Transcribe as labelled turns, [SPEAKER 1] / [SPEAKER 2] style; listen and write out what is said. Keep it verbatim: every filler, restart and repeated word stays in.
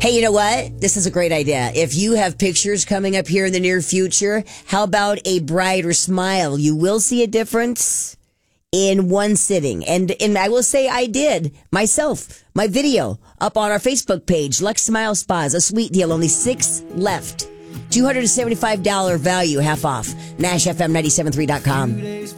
[SPEAKER 1] Hey, you know what? This is a great idea. If you have pictures coming up here in the near future, how about a brighter smile? You will see a difference in one sitting. And, and I will say I did myself. My video up on our Facebook page, Lux Smile Spas, a sweet deal, only six left. two hundred seventy-five dollars value, half off. Nash F M nine seven three dot com.